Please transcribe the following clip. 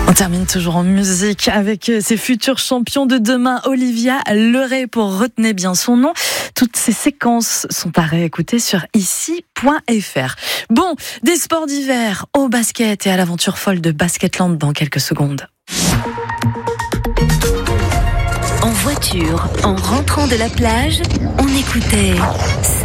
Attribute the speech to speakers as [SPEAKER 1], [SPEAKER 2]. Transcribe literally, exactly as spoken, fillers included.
[SPEAKER 1] On termine toujours en musique avec ces futurs champions de demain, Olivia Leray, pour retenez bien son nom. Toutes ces séquences sont à réécouter sur ici point f r. Bon, des sports d'hiver au basket et à l'aventure folle de Basketland dans quelques secondes.
[SPEAKER 2] En voiture, en rentrant de la plage, on écoutait